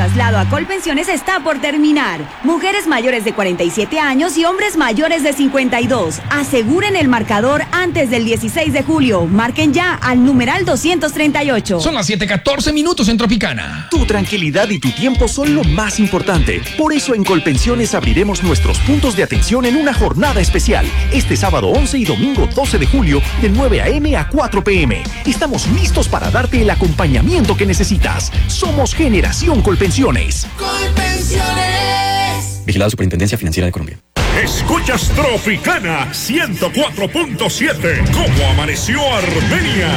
traslado a Colpensiones está por terminar. Mujeres mayores de 47 años y hombres mayores de 52. Aseguren el marcador antes del 16 de julio. Marquen ya al numeral 238. Son las 7:14 minutos en Tropicana. Tu tranquilidad y tu tiempo son lo más importante. Por eso en Colpensiones abriremos nuestros puntos de atención en una jornada especial. Este sábado 11 y domingo 12 de julio de 9 a.m. a 4 p.m. Estamos listos para darte el acompañamiento que necesitas. Somos Generación Colpensiones. Colpensiones. Vigilada Superintendencia Financiera de Colombia. Escuchas Tropicana 104.7. ¿Cómo amaneció Armenia?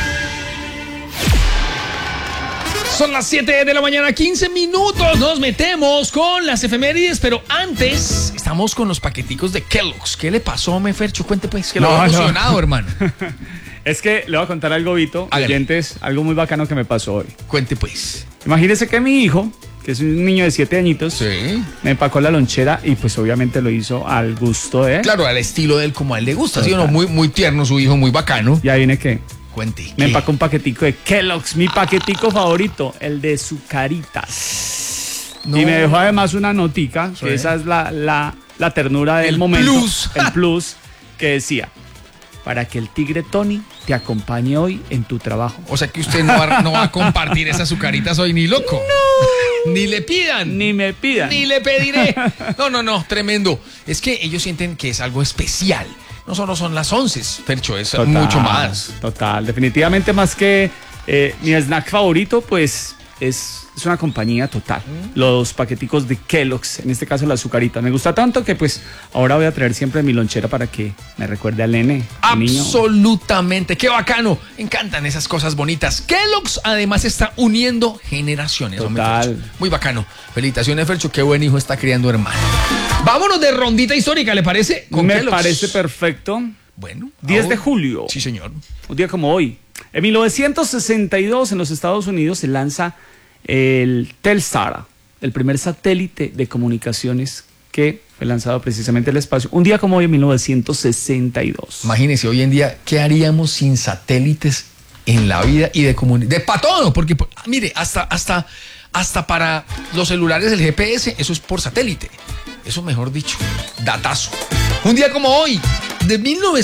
Son las 7 de la mañana, 15 minutos. Nos metemos con las efemérides, pero antes estamos con los paqueticos de Kellogg's. ¿Qué le pasó, Fercho? Cuente pues, que lo ha emocionado, hermano. Es que le voy a contar algo, Vito, oyentes, algo muy bacano que me pasó hoy. Cuente pues. Imagínese que mi hijo, que es un niño de 7 añitos, sí, me empacó la lonchera y pues obviamente lo hizo al gusto de... Claro, al estilo de él, como a él le gusta, ¿sí o no? Muy, muy tierno su hijo, muy bacano. Ya viene que... Cuente. Me empacó un paquetico de Kellogg's, mi paquetico favorito, el de Zucaritas. No. Y me dejó además una notica, que esa es la ternura del momento. El plus, que decía: para que el tigre Tony te acompañe hoy en tu trabajo. O sea que usted no va a compartir esas Zucaritas hoy ni loco. No. Ni le pidan. Ni me pidan. Ni le pediré. No, tremendo. Es que ellos sienten que es algo especial. No solo son las 11, Fercho, es total, mucho más. Total, definitivamente más que mi snack favorito, pues es una compañía total. Los paqueticos de Kellogg's, en este caso la Zucarita. Me gusta tanto que pues ahora voy a traer siempre mi lonchera para que me recuerde al nene. Absolutamente, qué bacano. Encantan esas cosas bonitas. Kellogg's además está uniendo generaciones. Total. Muy bacano. Felicitaciones, Fercho, qué buen hijo está criando, hermano. Vámonos de rondita histórica, ¿le parece? Me parece perfecto. Bueno. 10 de julio. Sí, señor. Un día como hoy. En 1962 en los Estados Unidos se lanza el Telstar, el primer satélite de comunicaciones que fue lanzado precisamente al espacio. Un día como hoy en 1962. Imagínese, hoy en día, ¿qué haríamos sin satélites en la vida y de comunicación? Para todo, porque mire, hasta para los celulares del GPS, eso es por satélite. Eso mejor dicho, datazo. Un día como hoy, de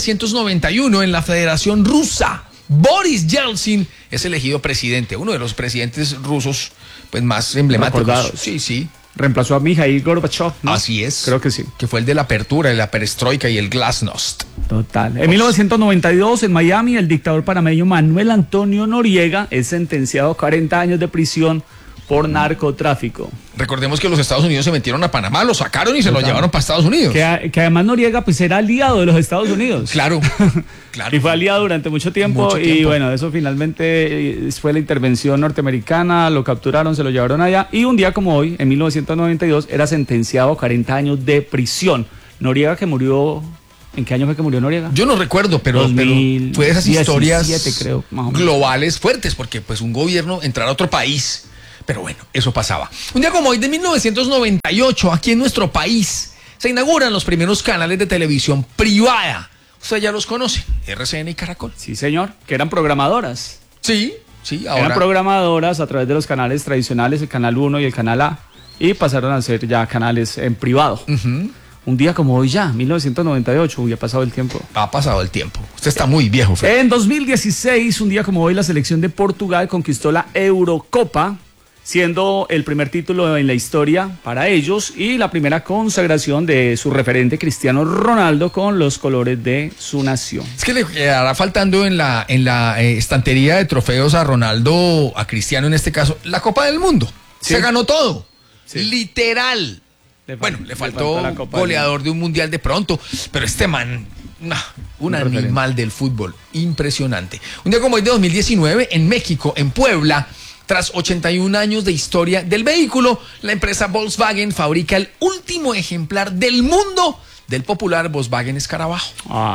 1991, en la Federación Rusa, Boris Yeltsin es elegido presidente, uno de los presidentes rusos pues más emblemáticos. Recordados. Sí. Reemplazó a Mikhail Gorbachev, ¿no? Así es. Creo que sí. Que fue el de la apertura, de la perestroika y el glasnost. Total. En 1992, en Miami, el dictador panameño Manuel Antonio Noriega es sentenciado a 40 años de prisión por narcotráfico. Recordemos que los Estados Unidos se metieron a Panamá, lo sacaron y se lo llevaron para Estados Unidos. Que además Noriega pues era aliado de los Estados Unidos. Claro. Y fue aliado durante mucho tiempo. Y bueno, eso finalmente fue la intervención norteamericana, lo capturaron, se lo llevaron allá. Y un día como hoy, en 1992, era sentenciado a 40 años de prisión. Noriega que murió... ¿En qué año fue que murió Noriega? Yo no recuerdo, pero fue de esas historias creo, más o menos, globales fuertes, porque pues un gobierno entrar a otro país... Pero bueno, eso pasaba. Un día como hoy de 1998, aquí en nuestro país, se inauguran los primeros canales de televisión privada. Usted ya los conoce, RCN y Caracol. Sí, señor, que eran programadoras. Sí, ahora. Eran programadoras a través de los canales tradicionales, el Canal 1 y el Canal A, y pasaron a ser ya canales en privado. Un día como hoy ya, 1998, ya ha pasado el tiempo. Ha pasado el tiempo. Usted está muy viejo, Fred. En 2016, un día como hoy, la selección de Portugal conquistó la Eurocopa, siendo el primer título en la historia para ellos y la primera consagración de su referente Cristiano Ronaldo con los colores de su nación. Es que le quedará faltando en la estantería de trofeos a Ronaldo, a Cristiano en este caso, la Copa del Mundo. Sí. Se ganó todo, sí. Literal. Le faltó goleador de un mundial de pronto, pero este man, un animal del fútbol, impresionante. Un día como hoy de 2019, en México, en Puebla, tras 81 años de historia del vehículo, la empresa Volkswagen fabrica el último ejemplar del mundo del popular Volkswagen Escarabajo.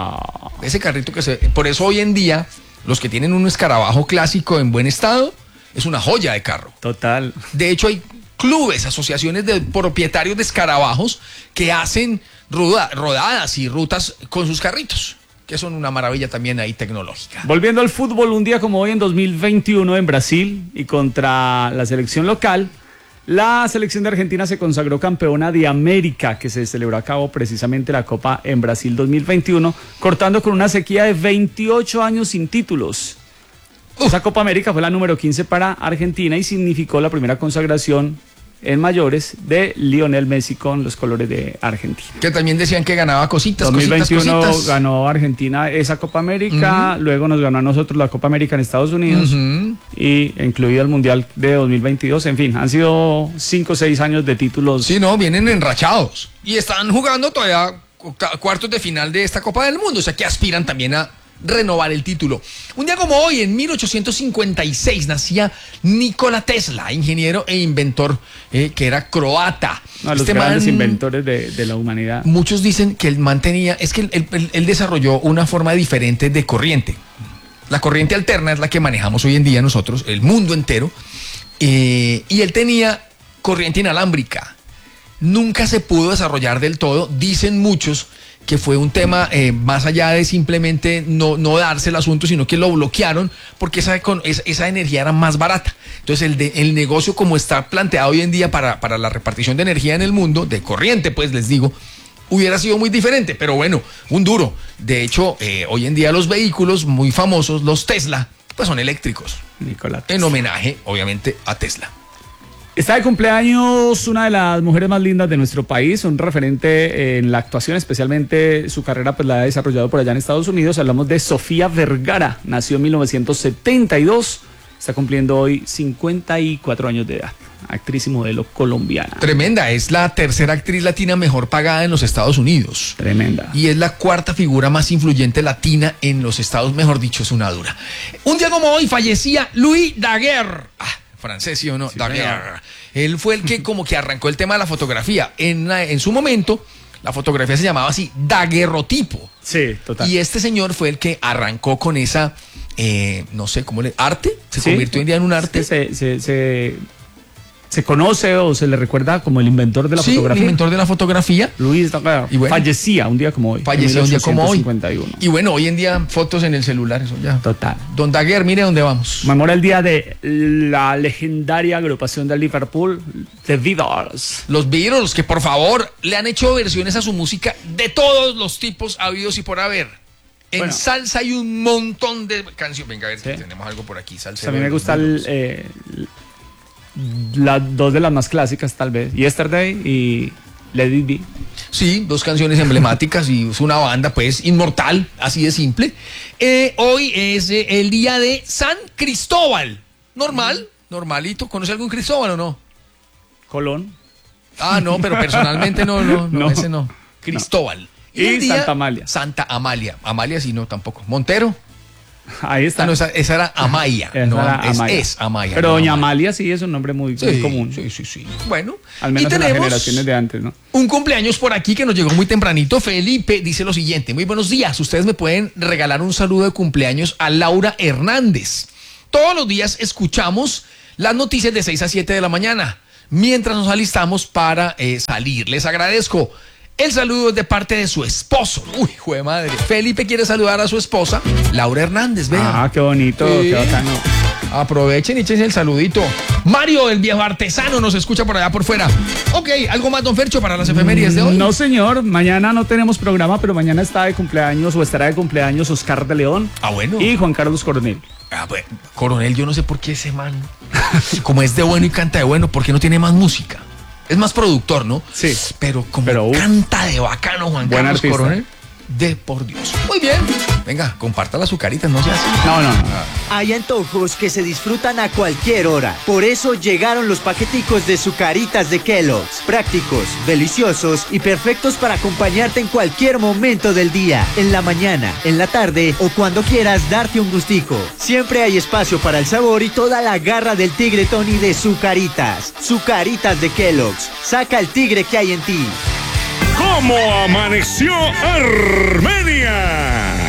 Ese carrito por eso hoy en día, los que tienen un Escarabajo clásico en buen estado, es una joya de carro. Total. De hecho, hay clubes, asociaciones de propietarios de escarabajos que hacen rodadas y rutas con sus carritos, que son una maravilla también ahí tecnológica. Volviendo al fútbol, un día como hoy en 2021 en Brasil y contra la selección local, La selección de Argentina se consagró campeona de América, que se celebró a cabo precisamente la Copa en Brasil 2021, cortando con una sequía de 28 años sin títulos. Esa Copa América fue la número 15 para Argentina y significó la primera consagración en mayores de Lionel Messi con los colores de Argentina. Que también decían que ganaba cositas, 2021 cositas. Ganó Argentina esa Copa América, luego nos ganó a nosotros la Copa América en Estados Unidos y incluido el Mundial de 2022. En fin, han sido 5 o 6 años de títulos. Sí, no, vienen enrachados y están jugando todavía cuartos de final de esta Copa del Mundo, o sea que aspiran también a renovar el título. Un día como hoy, en 1856, nacía Nikola Tesla, ingeniero e inventor que era croata. No, los grandes inventores de la humanidad. Muchos dicen que el man tenía, es que él desarrolló una forma diferente de corriente. La corriente alterna es la que manejamos hoy en día nosotros, el mundo entero, y él tenía corriente inalámbrica. Nunca se pudo desarrollar del todo, dicen muchos, que fue un tema más allá de simplemente no darse el asunto, sino que lo bloquearon porque esa energía era más barata. Entonces el negocio como está planteado hoy en día para la repartición de energía en el mundo, de corriente pues les digo, hubiera sido muy diferente, pero bueno, un duro. De hecho, hoy en día los vehículos muy famosos, los Tesla, pues son eléctricos. Nikola Tesla. En homenaje, obviamente, a Tesla. Está de cumpleaños una de las mujeres más lindas de nuestro país, un referente en la actuación, especialmente su carrera pues la ha desarrollado por allá en Estados Unidos. Hablamos de Sofía Vergara, nació en 1972, está cumpliendo hoy 54 años de edad, actriz y modelo colombiana. Tremenda, es la tercera actriz latina mejor pagada en los Estados Unidos. Tremenda. Y es la cuarta figura más influyente latina en los Estados, mejor dicho, es una dura. Un día como hoy fallecía Louis Daguerre. Francés, ¿sí o no? Sí, Daguerre. Él fue el que como que arrancó el tema de la fotografía. En su momento, la fotografía se llamaba así, daguerrotipo. Sí, total. Y este señor fue el que arrancó con esa, no sé, ¿cómo le...? ¿Arte? Se convirtió hoy en día en un arte. Se conoce o se le recuerda como el inventor de la fotografía. El inventor de la fotografía. Louis Daguerre. Y bueno, fallecía un día como hoy. Falleció un día como hoy. 1851. Y bueno, hoy en día fotos en el celular, eso ya. Total. Don Daguerre, mire dónde vamos. Memora el día de la legendaria agrupación de Liverpool, The Beatles. Los Beatles, que por favor le han hecho versiones a su música de todos los tipos habidos y por haber. En salsa hay un montón de canciones. Venga, a ver si tenemos algo por aquí. Salsa. A mí me gusta las dos de las más clásicas, tal vez. Yesterday y Let It Be. Sí, dos canciones emblemáticas y es una banda, pues, inmortal, así de simple. Hoy es el día de San Cristóbal. Normal, normalito. ¿Conoce algún Cristóbal o no? Colón. Ah, no, pero personalmente no, ese no. Cristóbal. Y Santa Amalia. Santa Amalia. Amalia sí, no, tampoco. Montero. Ahí está. No, esa era Amaya. Es Amaya. Pero doña Amalia sí es un nombre muy común. Sí. Bueno. Al menos en las generaciones de antes, ¿no? Un cumpleaños por aquí que nos llegó muy tempranito. Felipe dice lo siguiente. Muy buenos días. Ustedes me pueden regalar un saludo de cumpleaños a Laura Hernández. Todos los días escuchamos las noticias de 6 a 7 de la mañana mientras nos alistamos para salir. Les agradezco. El saludo es de parte de su esposo. Uy, jue madre. Felipe quiere saludar a su esposa, Laura Hernández. Vean. Ah, qué bonito, qué bacano. Aprovechen y échense el saludito. Mario, el viejo artesano, nos escucha por allá por fuera. Ok, ¿algo más, don Fercho, para las efemérides de hoy? No, señor. Mañana no tenemos programa, pero mañana está de cumpleaños o estará de cumpleaños Oscar de León. Ah, bueno. Y Juan Carlos Coronel. Ah, bueno. Coronel, yo no sé por qué ese man, como es de bueno y canta de bueno, ¿por qué no tiene más música? Es más productor, ¿no? Sí. Pero canta de bacano Juan Carlos artista. Coronel. De por Dios. Muy bien. Venga, comparta las azucaritas, no seas. No. Hay antojos que se disfrutan a cualquier hora. Por eso llegaron los paqueticos de Zucaritas de Kellogg's. Prácticos, deliciosos y perfectos para acompañarte en cualquier momento del día. En la mañana, en la tarde o cuando quieras darte un gustico. Siempre hay espacio para el sabor y toda la garra del tigre Tony de Zucaritas. Zucaritas de Kellogg's. Saca el tigre que hay en ti. ¿Cómo amaneció Armenia?